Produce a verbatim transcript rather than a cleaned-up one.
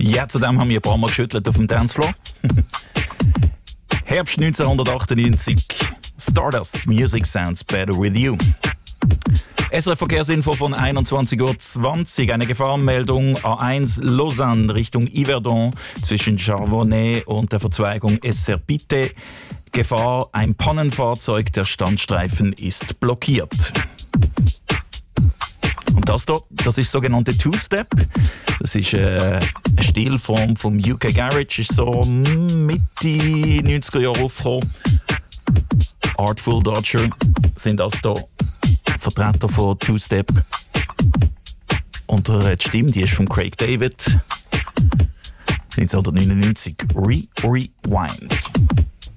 Ja, zudem haben wir ein paar Mal geschüttelt auf dem Dancefloor. Herbst neunzehnhundertachtundneunzig. Stardust, Music Sounds Better With You. S R F-Verkehrsinfo von einundzwanzig Uhr zwanzig. Eine Gefahrenmeldung A eins Lausanne Richtung Yverdon zwischen Charbonnet und der Verzweigung Esserpite. Gefahr, ein Pannenfahrzeug, der Standstreifen ist blockiert. Und das hier, das ist sogenannte Two-Step. Das ist äh, eine Stilform vom U K Garage, ist so Mitte neunziger Jahre aufgekommen. Artful Dodger sind also hier Vertreter von Two-Step. Und die Stimme, die ist von Craig David. neunzehnhundertneunundneunzig. Re-Rewind.